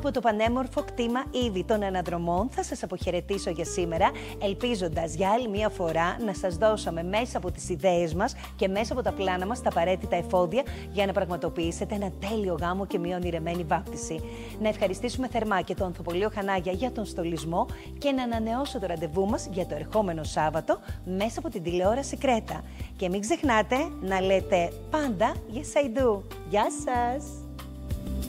από το πανέμορφο κτήμα Ήδη των Αναδρομών θα σας αποχαιρετήσω για σήμερα, ελπίζοντας για άλλη μία φορά να σας δώσαμε μέσα από τις ιδέες μας και μέσα από τα πλάνα μας τα απαραίτητα εφόδια για να πραγματοποιήσετε ένα τέλειο γάμο και μία ονειρεμένη βάπτιση. Να ευχαριστήσουμε θερμά και το Ανθοπολείο Χανάγια για τον στολισμό και να ανανεώσω το ραντεβού μας για το ερχόμενο Σάββατο μέσα από την τηλεόραση Κρέτα. Και μην ξεχνάτε να λέτε πάντα Yes I do. Γεια σας!